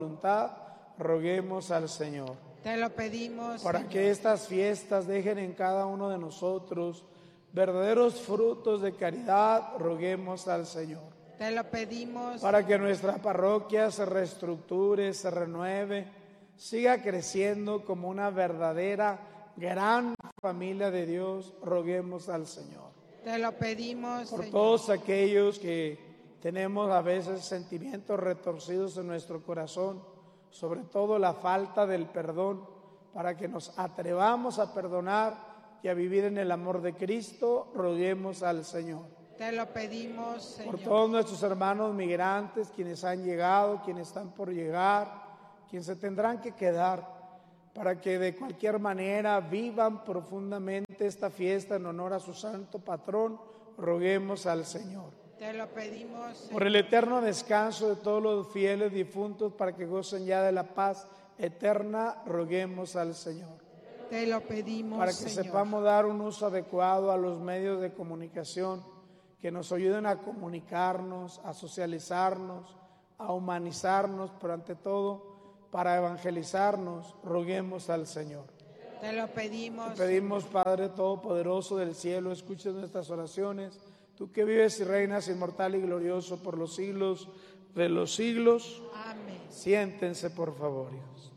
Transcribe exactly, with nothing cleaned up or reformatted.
voluntad, roguemos al Señor. Te lo pedimos, Para Señor. que estas fiestas dejen en cada uno de nosotros verdaderos frutos de caridad, roguemos al Señor. Te lo pedimos. Para que nuestra parroquia se reestructure, se renueve, siga creciendo como una verdadera gran familia de Dios, roguemos al Señor. Te lo pedimos, Por Señor. todos aquellos que tenemos a veces sentimientos retorcidos en nuestro corazón, sobre todo la falta del perdón, para que nos atrevamos a perdonar y a vivir en el amor de Cristo, roguemos al Señor. Te lo pedimos, Señor. Por todos nuestros hermanos migrantes, quienes han llegado, quienes están por llegar, quienes se tendrán que quedar, para que de cualquier manera vivan profundamente esta fiesta en honor a su santo patrón, roguemos al Señor. Te lo pedimos, Señor. Por el eterno descanso de todos los fieles difuntos, para que gocen ya de la paz eterna, roguemos al Señor. Te lo pedimos, Para que Señor. sepamos dar un uso adecuado a los medios de comunicación, que nos ayuden a comunicarnos, a socializarnos, a humanizarnos, pero ante todo, para evangelizarnos, roguemos al Señor. Te lo pedimos. Te pedimos, Padre Todopoderoso del cielo, escuches nuestras oraciones. Tú que vives y reinas inmortal y glorioso por los siglos de los siglos. Amén. Siéntense, por favor, hijos.